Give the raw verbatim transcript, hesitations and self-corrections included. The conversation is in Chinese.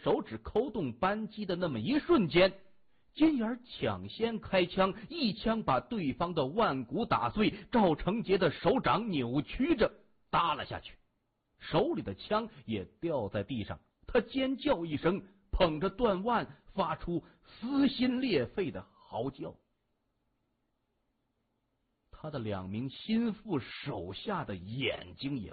手指扣动扳机的那么一瞬间，金眼抢先开枪，一枪把对方的腕骨打碎，赵成杰的手掌扭曲着搭了下去，手里的枪也掉在地上。他尖叫一声，捧着断腕发出撕心裂肺的嚎叫。他的两名心腹手下的眼睛也